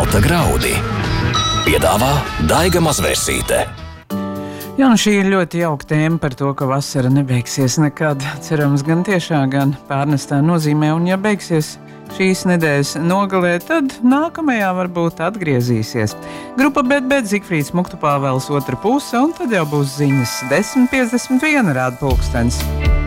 Zelta graudi piedāvā Daiga Mazvērsīte. Jā, šī ir ļoti jauka tēma par to, ka vasara nebeigsies nekad. Cerams, gan tiešā, gan pārnestā nozīmē. Un ja beigsies šīs nedēļas nogalē, tad nākamajā varbūt atgriezīsies. Grupa Bet, Zigfrīds Muktupāvels otra puse, un tad jau būs ziņas 10:51 rāda pulkstens.